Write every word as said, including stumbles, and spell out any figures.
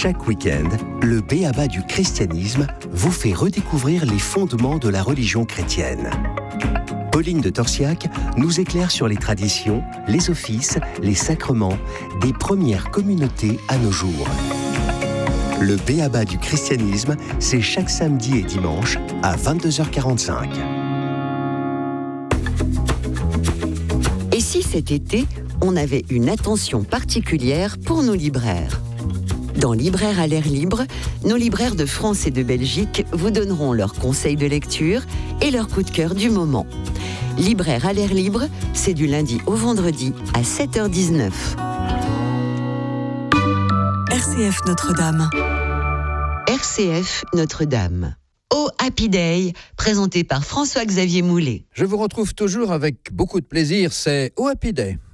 Chaque week-end, le b.a.-ba du christianisme vous fait redécouvrir les fondements de la religion chrétienne. Pauline de Torsiac nous éclaire sur les traditions, les offices, les sacrements des premières communautés à nos jours. Le b.a.-ba du christianisme, c'est chaque samedi et dimanche à vingt-deux heures quarante-cinq. Et si cet été, on avait une attention particulière pour nos libraires ? Dans Libraires à l'air libre, nos libraires de France et de Belgique vous donneront leurs conseils de lecture et leurs coups de cœur du moment. Libraires à l'air libre, c'est du lundi au vendredi à sept heures dix-neuf. R C F Notre-Dame. R C F Notre-Dame. Oh Happy Day, présenté par François-Xavier Moulet. Je vous retrouve toujours avec beaucoup de plaisir, c'est Oh Happy Day.